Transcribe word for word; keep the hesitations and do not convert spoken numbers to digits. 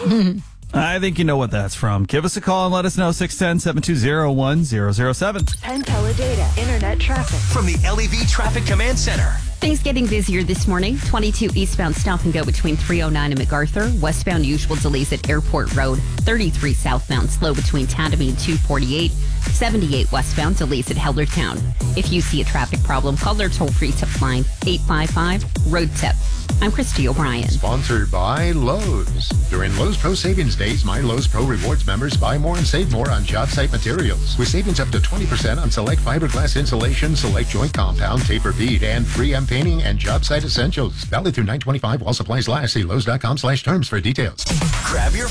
I think you know what that's from. Give us a call and let us know. six one zero, seven two zero, one zero zero seven. Penn Teledata Internet traffic. From the L E V Traffic Command Center. Things getting busier this morning. twenty-two eastbound stop and go between three oh nine and MacArthur. Westbound usual delays at Airport Road. thirty-three southbound slow between Tandem and two forty-eight. seventy-eight westbound delays at Hellertown. If you see a traffic problem, call their toll-free tip line eight five five, road tip. I'm Christy O'Brien. Sponsored by Lowe's. During Lowe's Pro Savings Days, My Lowe's Pro Rewards members buy more and save more on job site materials. With savings up to twenty percent on select fiberglass insulation, select joint compound, taper bead, and three M painting and job site essentials. Valid through nine twenty-five while supplies last. See Lowe's dot com slash terms for details. Grab your